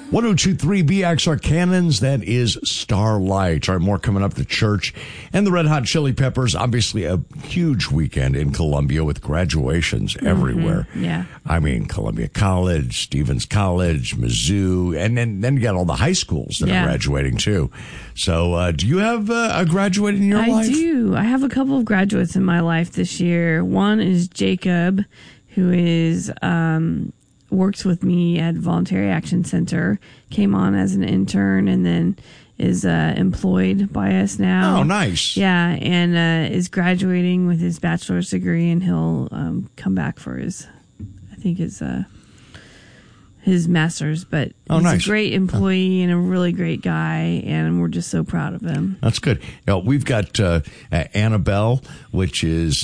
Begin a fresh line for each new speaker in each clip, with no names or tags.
1023 BXR Cannons, that is Starlight. All right, more coming up. The church and the Red Hot Chili Peppers. Obviously, a huge weekend in Columbia with graduations everywhere.
Yeah.
I mean, Columbia College, Stevens College, Mizzou, and then you got all the high schools that are graduating too. So, do you have a graduate in your life?
I do. I have a couple of graduates in my life this year. One is Jacob, who is works with me at Voluntary Action Center, came on as an intern, and then is employed by us now.
Oh, nice.
Yeah, and is graduating with his bachelor's degree, and he'll come back for his master's. But he's
nice.
a great employee and a really great guy, and we're just so proud of him.
That's good. You know, we've got Annabelle, which is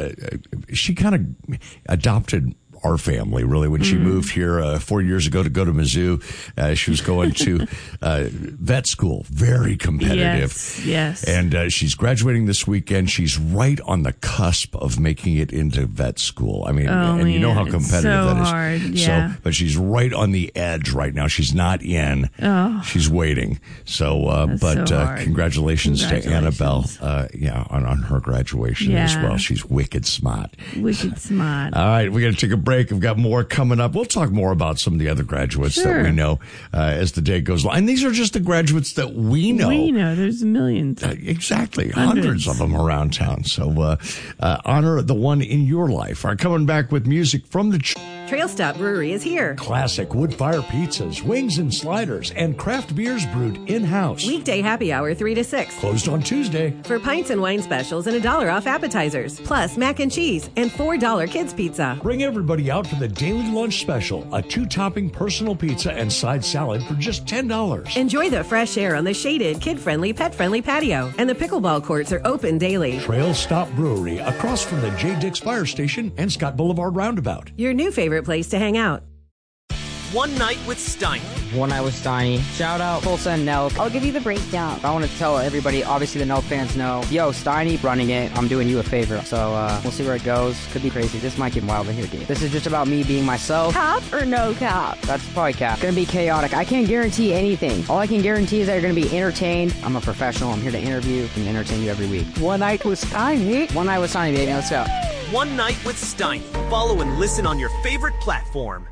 she kind of adopted our family, really, when she moved here 4 years ago to go to Mizzou. She was going to vet school, very competitive.
Yes.
And she's graduating this weekend. She's right on the cusp of making it into vet school. I mean, you know how competitive that is.
Hard. Yeah.
So, but she's right on the edge right now. She's not in.
Oh.
She's waiting. So, but
so hard.
Congratulations to Annabelle, on her graduation as well. She's wicked smart.
Wicked smart.
All right, we're going to take a break. We've got more coming up. We'll talk more about some of the other graduates that we know as the day goes along. And these are just the graduates that we know.
We know. There's millions.
Exactly. Hundreds of them around town. So honor the one in your life. All right, coming back with music from the
Trail Stop Brewery is here.
Classic wood fire pizzas, wings and sliders, and craft beers brewed in-house.
Weekday happy hour 3 to 6.
Closed on Tuesday.
For pints and wine specials and $1 off appetizers. Plus mac and cheese and $4 kids pizza.
Bring everybody out for the daily lunch special. A 2-topping personal pizza and side salad for just $10.
Enjoy the fresh air on the shaded, kid-friendly, pet-friendly patio. And the pickleball courts are open daily.
Trail Stop Brewery, across from the J. Dix Fire Station and Scott Boulevard Roundabout.
Your new favorite place to hang out.
One Night with Steiny.
One Night with Steiny. Shout out Tulsa and Nelk.
I'll give you the breakdown.
I want to tell everybody, obviously the Nelk fans know, yo, Steiny running it. I'm doing you a favor. So we'll see where it goes. Could be crazy. This might get wild in here, Gabe. This is just about me being myself.
Cap or no cap?
That's probably cap. It's going to be chaotic. I can't guarantee anything. All I can guarantee is that you're going to be entertained. I'm a professional. I'm here to interview and entertain you every week.
One Night with Steiny.
One Night with Steiny, baby. Let's go.
One Night with Steiny. Follow and listen on your favorite platform.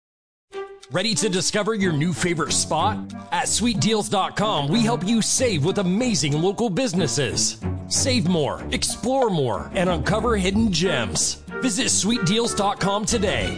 Ready to discover your new favorite spot? At sweetdeals.com, we help you save with amazing local businesses. Save more, explore more, and uncover hidden gems. Visit sweetdeals.com today.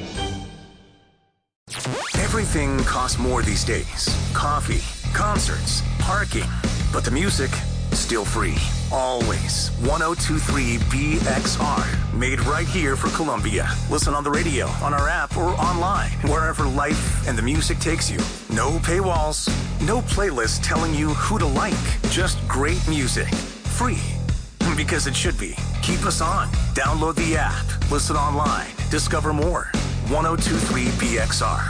Everything costs more these days. Coffee, concerts, parking. But the music, still free. Always. 1023 BXR. Made right here for Columbia. Listen on the radio, on our app, or online. Wherever life and the music takes you. No paywalls. No playlist telling you who to like. Just great music. Free. Because it should be. Keep us on. Download the app. Listen online. Discover more. 1023 BXR.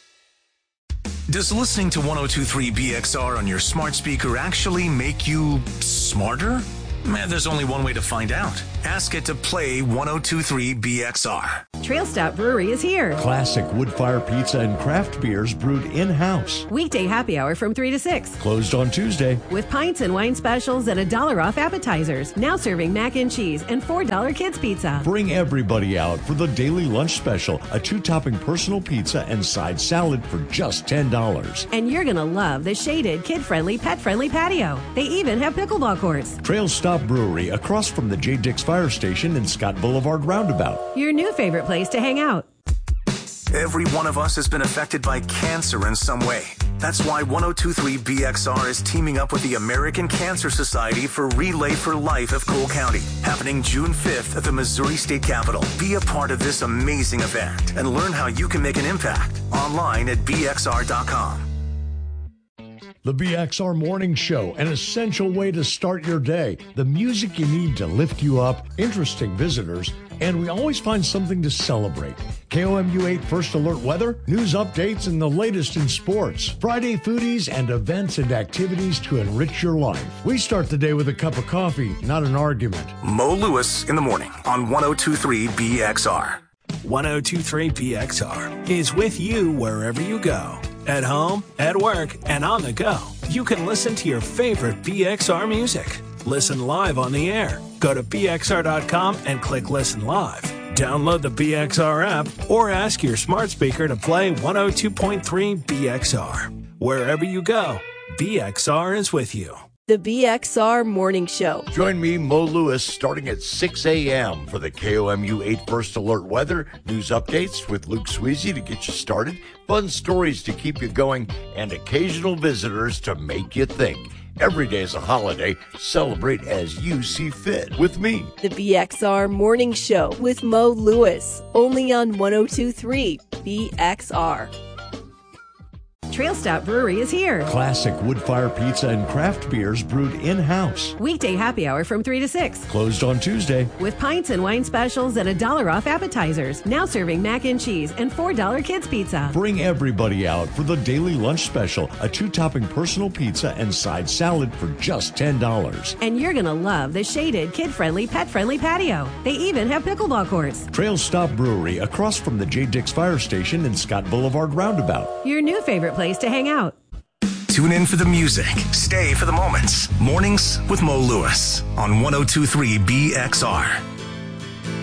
Does listening to 1023 BXR on your smart speaker actually make you smarter? There's only one way to find out. Ask it to play 1023 BXR.
Trail Stop Brewery is here.
Classic wood fire pizza and craft beers brewed in-house.
Weekday happy hour from 3 to 6.
Closed on Tuesday.
With pints and wine specials and $1 off appetizers. Now serving mac and cheese and $4 kids pizza.
Bring everybody out for the daily lunch special. A 2-topping personal pizza and side salad for just $10.
And you're going to love the shaded, kid-friendly, pet-friendly patio. They even have pickleball courts.
Trail Stop Brewery, across from the J. Dix Fire Station and Scott Boulevard Roundabout.
Your new favorite place to hang out.
Every one of us has been affected by cancer in some way. That's why 1023 BXR is teaming up with the American Cancer Society for Relay for Life of Cole County, happening June 5th at the Missouri State Capitol. Be a part of this amazing event and learn how you can make an impact online at bxr.com.
The BXR Morning Show, an essential way to start your day. The music you need to lift you up, interesting visitors, and we always find something to celebrate. KOMU 8 First Alert weather, news updates, and the latest in sports. Friday foodies and events and activities to enrich your life. We start the day with a cup of coffee, not an argument.
Mo Lewis in the morning on 1023 BXR.
1023 BXR is with you wherever you go. At home, at work, and on the go, you can listen to your favorite BXR music. Listen live on the air. Go to BXR.com and click Listen Live. Download the BXR app or ask your smart speaker to play 102.3 BXR. Wherever you go, BXR is with you.
The BXR Morning Show.
Join me, Mo Lewis, starting at 6 a.m. for the KOMU 8 First Alert weather, news updates with Luke Sweezy to get you started, fun stories to keep you going, and occasional visitors to make you think. Every day is a holiday. Celebrate as you see fit with me.
The BXR Morning Show with Mo Lewis. Only on 102.3 BXR.
Trail Stop Brewery is here.
Classic wood fire pizza and craft beers brewed in-house.
Weekday happy hour from 3 to 6.
Closed on Tuesday.
With pints and wine specials and $1 off appetizers. Now serving mac and cheese and $4 kids pizza.
Bring everybody out for the daily lunch special, a 2-topping personal pizza and side salad for just $10.
And you're going to love the shaded, kid-friendly, pet-friendly patio. They even have pickleball courts.
Trail Stop Brewery, across from the J. Dix Fire Station and Scott Boulevard Roundabout.
Your new favorite place to hang out.
Tune in for the music. Stay for the moments. Mornings with Mo Lewis on 102.3 BXR.